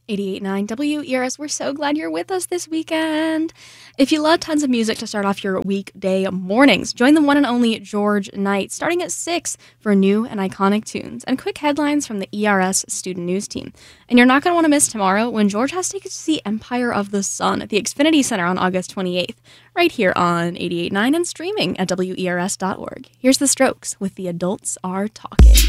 88.9 WERS. We're so glad you're with us this weekend. If you love tons of music to start off your weekday mornings, join the one and only George Knight starting at 6 for new and iconic tunes and quick headlines from the ERS Student News Team. And you're not going to want to miss tomorrow when George has tickets to see Empire of the Sun at the Xfinity Center on August 28th, right here on 88.9 and streaming at WERS.org. Here's The Strokes with The Adults Are Talking.